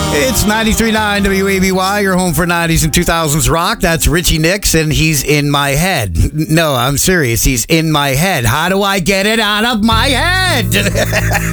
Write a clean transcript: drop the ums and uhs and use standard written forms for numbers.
It's 93.9 WABY, your home for 90s and 2000s rock. That's Richie Nix, and he's in my head. No, I'm serious. He's in my head. How do I get it out of my head?